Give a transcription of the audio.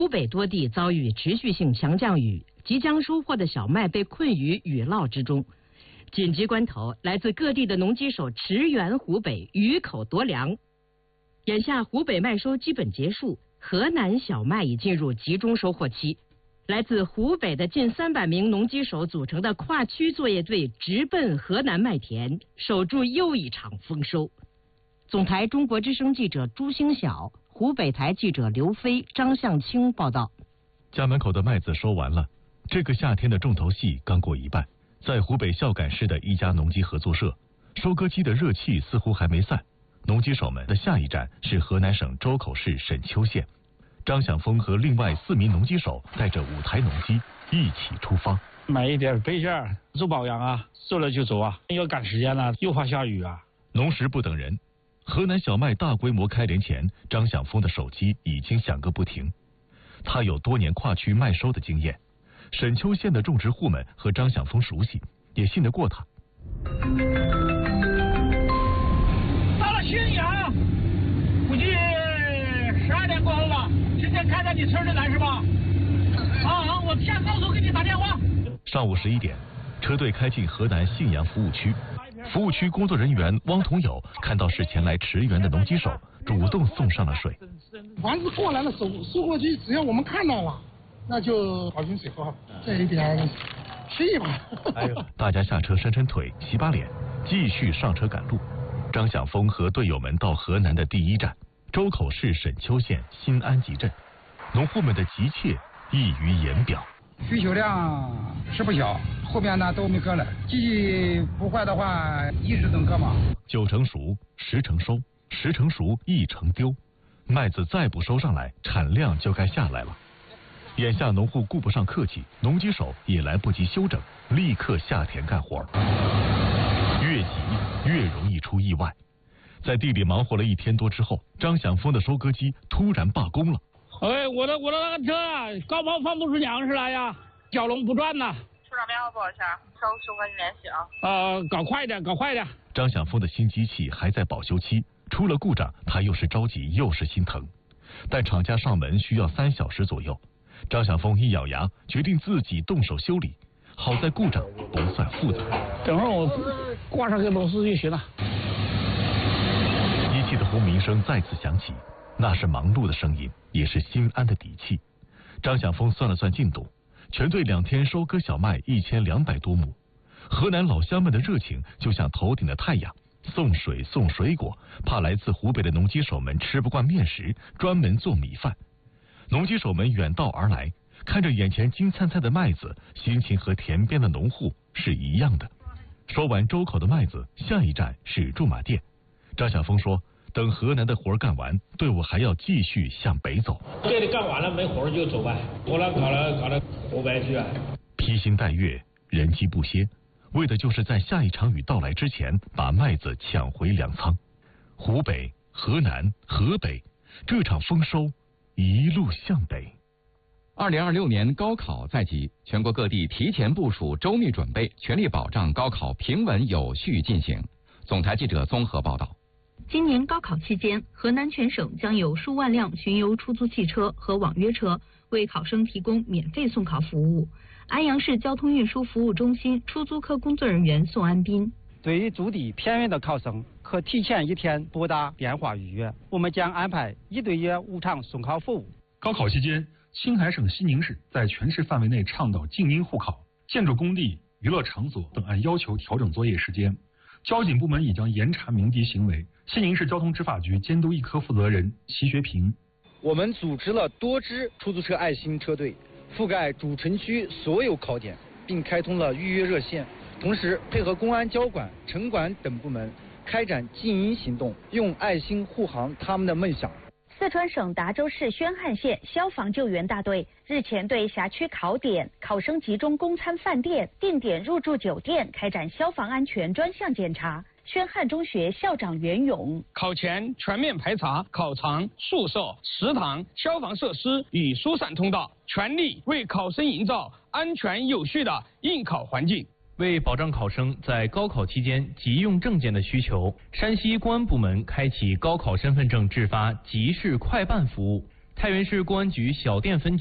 湖北多地遭遇持续性强降雨，即将收获的小麦被困于雨涝之中。紧急关头，来自各地的农机手驰援湖北，雨口夺粮。眼下湖北麦收基本结束，河南小麦已进入集中收获期。来自湖北的近300名农机手组成的跨区作业队直奔河南麦田，守住又一场丰收。总台中国之声记者朱星晓，湖北台记者刘飞、张向清报道。 家门口的麦子收完了，这个夏天的重头戏刚过一半。在湖北孝感市的一家农机合作社，收割机的热气似乎还没散。农机手们的下一站是河南省周口市沈丘县。张晓峰和另外4名农机手带着5台农机一起出发， 买一点备件，做保养啊，做了就走啊，要赶时间了，又怕下雨啊。 农时不等人，河南小麦大规模开镰前，张晓峰的手机已经响个不停。他有多年跨区麦收的经验，沈丘县的种植户们和张晓峰熟悉，也信得过他。 到了新阳，估计12点过后吧，直接开到你村里来是吧？好，我下高速给你打电话。 上午11点，车队开进河南信阳服务区。服务区工作人员汪同友看到是前来驰援的农机手，主动送上了水。 凡是过来了收获机，只要我们看到了，那就好饮水喝，这一点气吧。 大家下车伸伸腿，洗把脸，继续上车赶路。张晓峰和队友们到河南的第一站周口市沈丘县新安集镇，农户们的急切溢于言表。 需求量是不小，后边呢都没割了，机器不坏的话，10吨割嘛。 9成熟，10成收，10成熟1成丢，麦子再不收上来，产量就该下来了。眼下农户顾不上客气，农机手也来不及休整，立刻下田干活。越急越容易出意外。在地里忙活了1天多之后，张晓峰的收割机突然罢工了。 哎，我的那个车高抛放不出粮食来呀，蛟龙不转呐。 出厂编号多少钱？收和你联系啊。 搞快点，搞快点。 张晓峰的新机器还在保修期，出了故障，他又是着急又是心疼。但厂家上门需要3小时左右，张晓峰一咬牙，决定自己动手修理。好在故障不算复杂， 等会儿我挂上个螺丝就行了。 机器的轰鸣声再次响起，那是忙碌的声音，也是心安的底气。张晓峰算了算进度，全队2天收割小麦1200多亩。河南老乡们的热情就像头顶的太阳，送水送水果，怕来自湖北的农机手们吃不惯面食，专门做米饭。农机手们远道而来，看着眼前金灿灿的麦子，心情和田边的农户是一样的。收完周口的麦子，下一站是驻马店。张晓峰说，等河南的活干完，队伍还要继续向北走。 这里干完了没活就走呗，我俩搞到湖北去啊。 披星戴月，人机不歇，为的就是在下一场雨到来之前把麦子抢回粮仓。湖北、河南、河北，这场丰收一路向北。 2026年高考在即，全国各地提前部署，周密准备，全力保障高考平稳有序进行。总台记者综合报道。 今年高考期间，河南全省将有数万辆巡游出租汽车和网约车为考生提供免费送考服务。安阳市交通运输服务中心出租科工作人员宋安斌： 对于驻地偏远的考生，可提前1天拨打电话预约，我们将安排1对1无偿送考服务。 高考期间，青海省西宁市在全市范围内倡导静音护考，建筑工地、娱乐场所等按要求调整作业时间。交警部门已将严查鸣笛行为。西宁市交通执法局监督一科负责人齐学平： 我们组织了多支出租车爱心车队，覆盖主城区所有考点，并开通了预约热线。同时，配合公安、交管、城管等部门开展静音行动，用爱心护航他们的梦想。 四川省达州市宣汉县消防救援大队日前对辖区考点、考生集中供餐饭店、定点入住酒店开展消防安全专项检查。宣汉中学校长袁勇： 考前全面排查考场、宿舍、食堂、消防设施与疏散通道，全力为考生营造安全有序的应考环境。 为保障考生在高考期间急用证件的需求，山西公安部门开启高考身份证制发即时快办服务， 太原市公安局小店分局